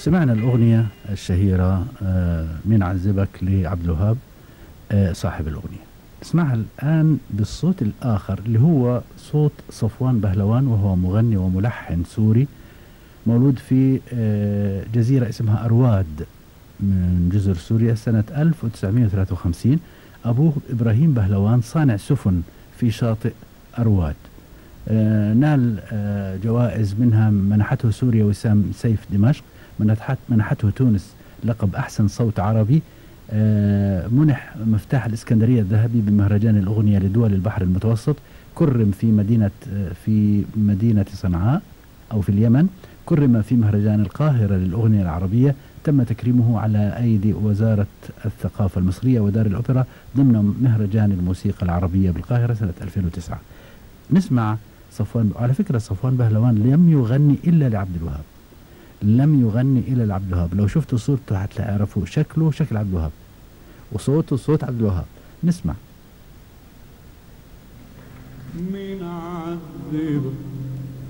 سمعنا الأغنية الشهيرة من عذبك لعبد الوهاب، صاحب الأغنية. اسمعها الآن بالصوت الآخر اللي هو صوت صفوان بهلوان، وهو مغني وملحن سوري مولود في جزيرة اسمها أرواد من جزر سوريا سنة 1953. أبوه إبراهيم بهلوان صانع سفن في شاطئ أرواد. نال جوائز، منها منحته سوريا وسام سيف دمشق، منحته تونس لقب أحسن صوت عربي، منح مفتاح الإسكندرية الذهبي بمهرجان الأغنية لدول البحر المتوسط، كرم في مدينة صنعاء أو في اليمن، كرم في مهرجان القاهرة للأغنية العربية، تم تكريمه على أيدي وزارة الثقافة المصرية ودار الأوبرا ضمن مهرجان الموسيقى العربية بالقاهرة سنة 2009. نسمع صفوان. على فكرة صفوان بهلوان لم يغني إلا لعبد الوهاب، لم يغني إلا لعبد الوهاب. لو شفتوا صورته هتعرفوا شكله شكل عبد الوهاب وصوته صوت عبد الوهاب. نسمع. من عذبك